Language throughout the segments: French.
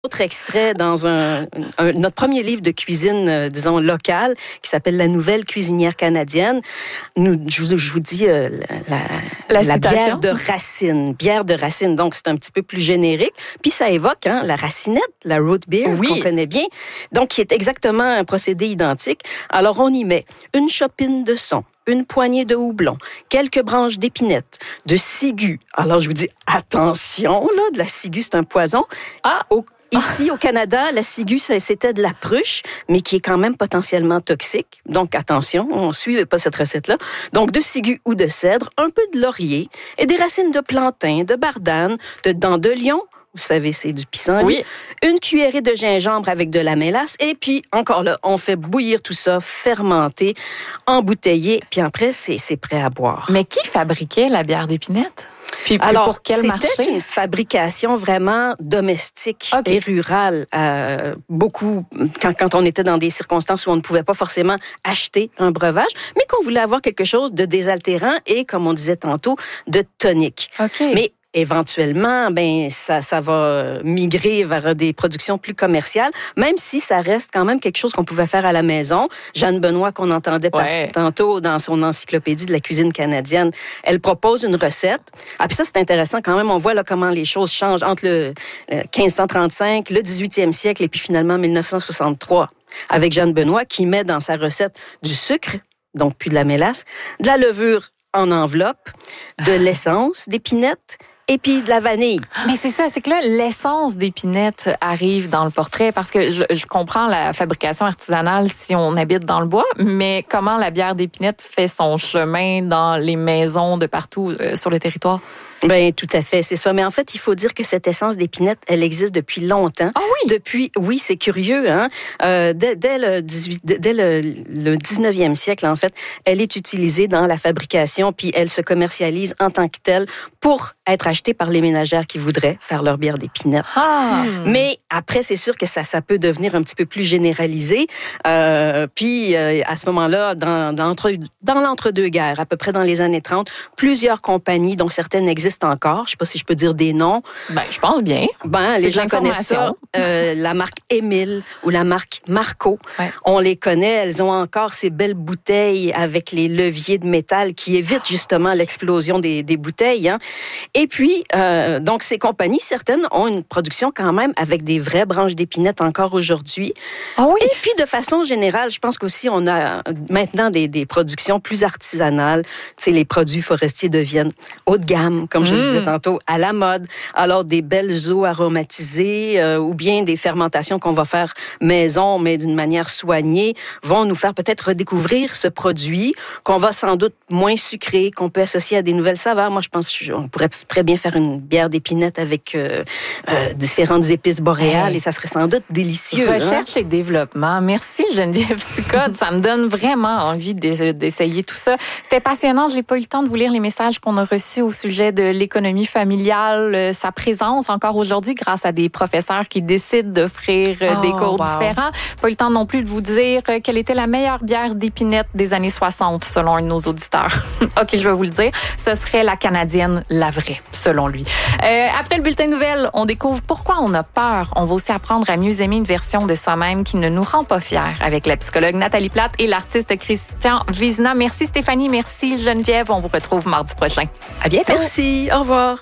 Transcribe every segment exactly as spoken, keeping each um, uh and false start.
Autre extrait dans un, un notre premier livre de cuisine, euh, disons locale, qui s'appelle La Nouvelle cuisinière canadienne. Nous, je vous, je vous dis euh, la, la, la bière de racine, bière de racine. Donc c'est un petit peu plus générique. Puis ça évoque hein, la racinette, la root beer oui. qu'on connaît bien. Donc qui est exactement un procédé identique. Alors on y met une chopine de son, une poignée de houblon, quelques branches d'épinette, de ciguë. Alors je vous dis attention là, de la ciguë c'est un poison. Ah au Ici, au Canada, la ciguë, c'était de la pruche, mais qui est quand même potentiellement toxique. Donc, attention, on ne suivait pas cette recette-là. Donc, de ciguë ou de cèdre, un peu de laurier et des racines de plantain, de bardane, de dents de lion. Vous savez, c'est du pissenlit. Oui. Une cuillerée de gingembre avec de la mélasse. Et puis, encore là, on fait bouillir tout ça, fermenter, embouteiller. Puis après, c'est, c'est prêt à boire. Mais qui fabriquait la bière d'épinette? Puis, Alors, pour quel marché? C'était une fabrication vraiment domestique okay. et rurale. Euh, beaucoup, quand, quand on était dans des circonstances où on ne pouvait pas forcément acheter un breuvage, mais qu'on voulait avoir quelque chose de désaltérant et, comme on disait tantôt, de tonique. Okay. Mais éventuellement, ben ça, ça va migrer vers des productions plus commerciales, même si ça reste quand même quelque chose qu'on pouvait faire à la maison. Jeanne Benoît, qu'on entendait ouais. par, tantôt dans son encyclopédie de la cuisine canadienne, elle propose une recette. Ah, puis ça, c'est intéressant quand même. On voit là comment les choses changent entre le, le quinze cent trente-cinq, le dix-huitième siècle et puis finalement dix-neuf cent soixante-trois, avec Jeanne Benoît qui met dans sa recette du sucre, donc plus de la mélasse, de la levure en enveloppe, de l'essence d'épinette, et puis de la vanille. Mais c'est ça, c'est que là, l'essence d'épinette arrive dans le portrait parce que je, je comprends la fabrication artisanale si on habite dans le bois, mais comment la bière d'épinette fait son chemin dans les maisons de partout euh, sur le territoire? Ben tout à fait, c'est ça. Mais en fait, il faut dire que cette essence d'épinette, elle existe depuis longtemps. Ah oui. Depuis, oui, c'est curieux, hein. Euh, dès, dès le dix-huit, dès le, le dix-neuvième siècle, en fait, elle est utilisée dans la fabrication, puis elle se commercialise en tant que telle pour être achetée par les ménagères qui voudraient faire leur bière d'épinette. Ah. Mais après, c'est sûr que ça, ça peut devenir un petit peu plus généralisé. Euh, puis euh, à ce moment-là, dans, dans, l'entre, dans l'entre-deux-guerres, à peu près dans les années trente, plusieurs compagnies, dont certaines existent encore. Je ne sais pas si je peux dire des noms. Ben, je pense bien. Ben, les gens connaissent ça. Euh, la marque Émile ou la marque Marco. Ouais. On les connaît. Elles ont encore ces belles bouteilles avec les leviers de métal qui évitent justement l'explosion des, des bouteilles. Hein. Et puis, euh, donc, ces compagnies, certaines, ont une production quand même avec des vraies branches d'épinette encore aujourd'hui. Ah oui? Et puis, de façon générale, je pense qu'aussi, on a maintenant des, des productions plus artisanales. Tu sais, les produits forestiers deviennent haut de gamme, comme je le disais tantôt, à la mode. Alors, des belles eaux aromatisées euh, ou bien des fermentations qu'on va faire maison, mais d'une manière soignée, vont nous faire peut-être redécouvrir ce produit qu'on va sans doute moins sucré, qu'on peut associer à des nouvelles saveurs. Moi, je pense qu'on pourrait très bien faire une bière d'épinette avec euh, euh, différentes épices boréales hey. Et ça serait sans doute délicieux. Recherche hein? et développement. Merci, Geneviève Sicotte. Ça me donne vraiment envie d'essayer tout ça. C'était passionnant. J'ai pas eu le temps de vous lire les messages qu'on a reçus au sujet de l'économie familiale, sa présence encore aujourd'hui grâce à des professeurs qui décident d'offrir oh, des cours wow. différents. Pas eu le temps non plus de vous dire quelle était la meilleure bière d'épinette des années soixante selon un de nos auditeurs. OK, je vais vous le dire. Ce serait la canadienne, la vraie, selon lui. Euh, après le bulletin de nouvelles, on découvre pourquoi on a peur. On va aussi apprendre à mieux aimer une version de soi-même qui ne nous rend pas fiers avec la psychologue Nathalie Plate et l'artiste Christian Vizina. Merci Stéphanie, merci Geneviève. On vous retrouve mardi prochain. À bientôt. Merci. Au revoir.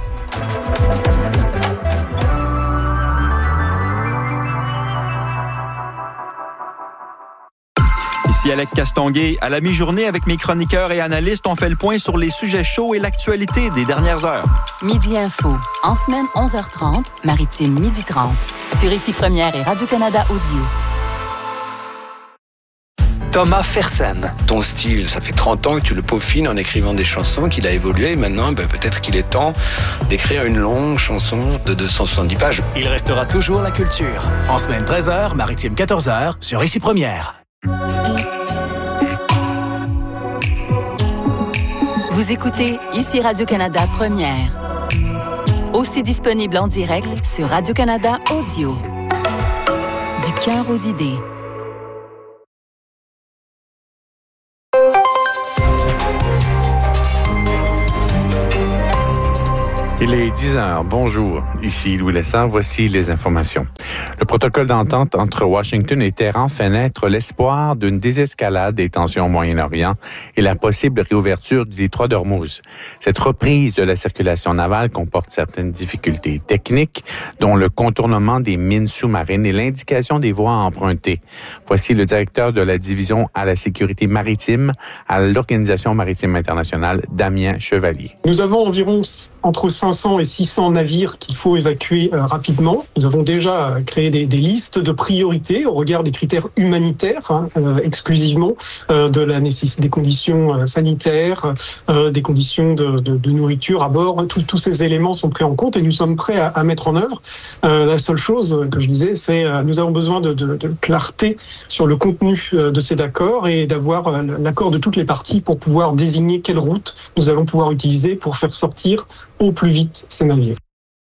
Ici Alec Castonguay. À la mi-journée, avec mes chroniqueurs et analystes, on fait le point sur les sujets chauds et l'actualité des dernières heures. Midi Info. En semaine, onze heures trente. Maritime, midi trente. Sur Ici Première et Radio-Canada Audio. Thomas Fersen. Ton style, ça fait trente ans que tu le peaufines en écrivant des chansons, qu'il a évolué. Et maintenant, ben, peut-être qu'il est temps d'écrire une longue chanson de deux cent soixante-dix pages. Il restera toujours la culture. En semaine treize heures, Maritime quatorze heures, sur Ici Première. Vous écoutez Ici Radio-Canada Première. Aussi disponible en direct sur Radio-Canada Audio. Du cœur aux idées. Il est dix heures. Bonjour. Ici Louis Lessard. Voici les informations. Le protocole d'entente entre Washington et Téhéran fait naître l'espoir d'une désescalade des tensions au Moyen-Orient et la possible réouverture du détroit d'Ormuz. Cette reprise de la circulation navale comporte certaines difficultés techniques, dont le contournement des mines sous-marines et l'indication des voies à emprunter. Voici le directeur de la division à la sécurité maritime à l'Organisation maritime internationale, Damien Chevalier. Nous avons environ entre cinq cents et six cents navires qu'il faut évacuer euh, rapidement. Nous avons déjà créé des, des listes de priorités au regard des critères humanitaires, hein, euh, exclusivement euh, de la nécessité des conditions euh, sanitaires, euh, des conditions de, de, de nourriture à bord. Tout, tous ces éléments sont pris en compte et nous sommes prêts à, à mettre en œuvre. Euh, la seule chose que je disais, c'est euh, nous avons besoin de, de, de clarté sur le contenu euh, de ces accords et d'avoir euh, l'accord de toutes les parties pour pouvoir désigner quelle route nous allons pouvoir utiliser pour faire sortir au plus vite ces navires.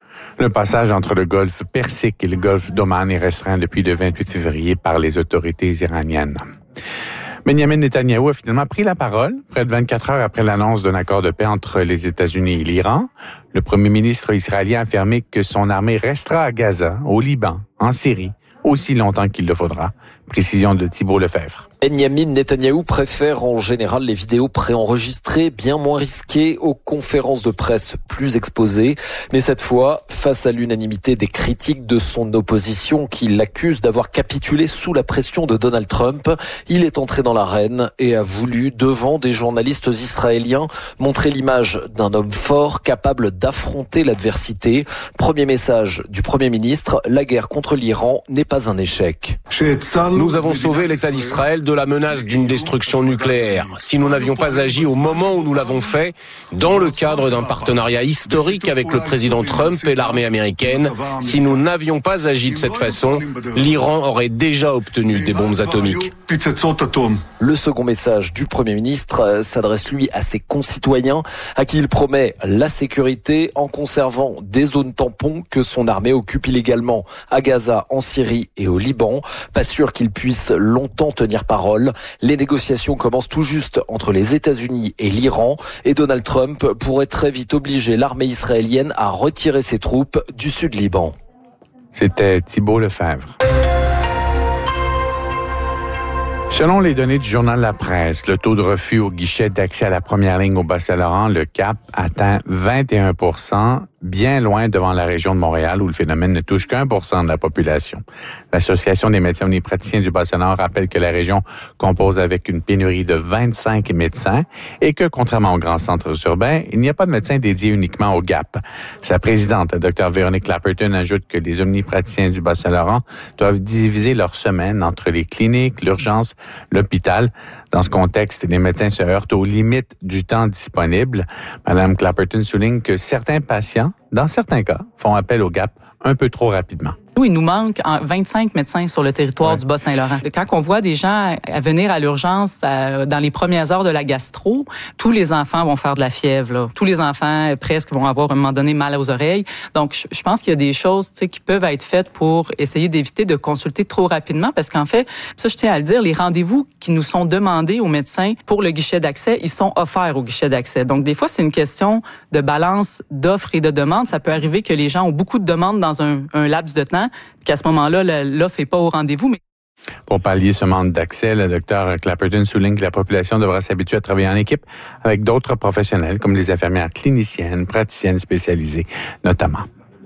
Le passage entre le golfe Persique et le golfe d'Oman est restreint depuis le vingt-huit février par les autorités iraniennes. Benjamin Netanyahou a finalement pris la parole près de vingt-quatre heures après l'annonce d'un accord de paix entre les États-Unis et l'Iran. Le premier ministre israélien a affirmé que son armée restera à Gaza, au Liban, en Syrie, aussi longtemps qu'il le faudra. Précision de Thibault Lefebvre. Benjamin Netanyahou préfère en général les vidéos préenregistrées, bien moins risquées, aux conférences de presse plus exposées. Mais cette fois, face à l'unanimité des critiques de son opposition qui l'accuse d'avoir capitulé sous la pression de Donald Trump, il est entré dans l'arène et a voulu, devant des journalistes israéliens, montrer l'image d'un homme fort capable d'affronter l'adversité. Premier message du Premier ministre, la guerre contre l'Iran n'est pas un échec. Nous avons sauvé l'État d'Israël de la menace d'une destruction nucléaire. Si nous n'avions pas agi au moment où nous l'avons fait, dans le cadre d'un partenariat historique avec le président Trump et l'armée américaine, si nous n'avions pas agi de cette façon, l'Iran aurait déjà obtenu des bombes atomiques. Le second message du Premier ministre s'adresse lui à ses concitoyens, à qui il promet la sécurité en conservant des zones tampons que son armée occupe illégalement à Gaza, en Syrie et au Liban. Pas sûr qu'il puisse longtemps tenir parole. Les négociations commencent tout juste entre les États-Unis et l'Iran et Donald Trump pourrait très vite obliger l'armée israélienne à retirer ses troupes du sud Liban. C'était Thibault Lefebvre. Selon les données du journal La Presse, le taux de refus au guichet d'accès à la première ligne au Bas-Saint-Laurent, le C A P, atteint vingt et un pour cent, bien loin devant la région de Montréal où le phénomène ne touche qu'un pour cent de la population. L'Association des médecins omnipraticiens du Bas-Saint-Laurent rappelle que la région compose avec une pénurie de vingt-cinq médecins et que, contrairement aux grands centres urbains, il n'y a pas de médecins dédiés uniquement au G A P. Sa présidente, la Dr Véronique Clapperton, ajoute que les omnipraticiens du Bas-Saint-Laurent doivent diviser leur semaine entre les cliniques, l'urgence, l'hôpital. Dans ce contexte, les médecins se heurtent aux limites du temps disponible. Madame Clapperton souligne que certains patients, dans certains cas, font appel au G A P un peu trop rapidement. Il nous manque vingt-cinq médecins sur le territoire ouais. du Bas-Saint-Laurent. Quand on voit des gens à venir à l'urgence à, dans les premières heures de la gastro, tous les enfants vont faire de la fièvre. Là. Tous les enfants presque vont avoir à un moment donné mal aux oreilles. Donc, je, je pense qu'il y a des choses qui peuvent être faites pour essayer d'éviter de consulter trop rapidement parce qu'en fait, ça je tiens à le dire, les rendez-vous qui nous sont demandés aux médecins pour le guichet d'accès, ils sont offerts au guichet d'accès. Donc, des fois, c'est une question de balance d'offres et de demandes. Ça peut arriver que les gens ont beaucoup de demandes dans un, un laps de temps qu'à ce moment-là, l'offre n'est pas au rendez-vous. Mais... Pour pallier ce manque d'accès, le docteur Clapperton souligne que la population devra s'habituer à travailler en équipe avec d'autres professionnels, comme les infirmières cliniciennes, praticiennes spécialisées, notamment.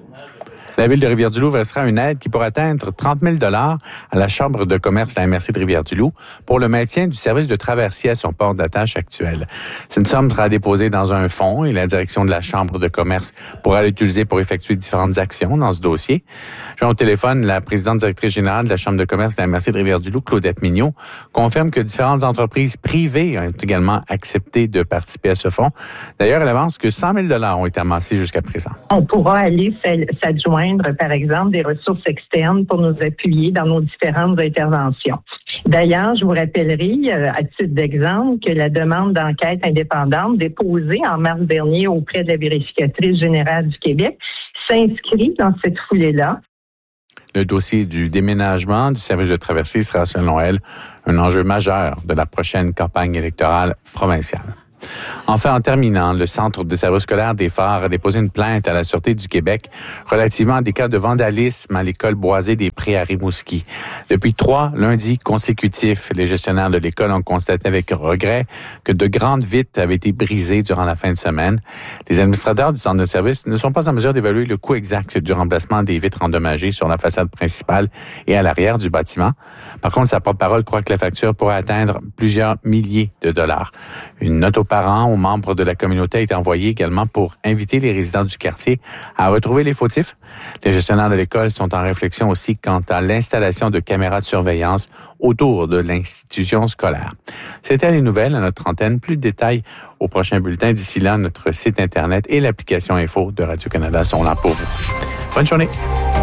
La Ville de Rivière-du-Loup versera une aide qui pourrait atteindre trente mille dollars à la Chambre de commerce de la M R C de Rivière-du-Loup pour le maintien du service de traversier à son port d'attache actuel. Cette somme sera déposée dans un fonds et la direction de la Chambre de commerce pourra l'utiliser pour effectuer différentes actions dans ce dossier. J'ai au téléphone la présidente directrice générale de la Chambre de commerce de la M R C de Rivière-du-Loup, Claudette Mignot, confirme que différentes entreprises privées ont également accepté de participer à ce fonds. D'ailleurs, elle avance que cent mille dollars ont été amassés jusqu'à présent. On pourra aller s'adjoindre par exemple, des ressources externes pour nous appuyer dans nos différentes interventions. D'ailleurs, je vous rappellerai, à titre d'exemple, que la demande d'enquête indépendante déposée en mars dernier auprès de la vérificatrice générale du Québec s'inscrit dans cette foulée-là. Le dossier du déménagement du service de traversée sera, selon elle, un enjeu majeur de la prochaine campagne électorale provinciale. Enfin, en terminant, le Centre de service scolaire des Phares a déposé une plainte à la Sûreté du Québec relativement à des cas de vandalisme à l'école Boisée des Prés à Rimouski. Depuis trois lundis consécutifs, les gestionnaires de l'école ont constaté avec regret que de grandes vitres avaient été brisées durant la fin de semaine. Les administrateurs du centre de service ne sont pas en mesure d'évaluer le coût exact du remplacement des vitres endommagées sur la façade principale et à l'arrière du bâtiment. Par contre, sa porte-parole croit que la facture pourrait atteindre plusieurs milliers de dollars. Une note aux parents, aux membres de la communauté a été envoyée également pour inviter les résidents du quartier à retrouver les fautifs. Les gestionnaires de l'école sont en réflexion aussi quant à l'installation de caméras de surveillance autour de l'institution scolaire. C'était les nouvelles à notre antenne. Plus de détails au prochain bulletin. D'ici là, notre site Internet et l'application Info de Radio-Canada sont là pour vous. Bonne journée.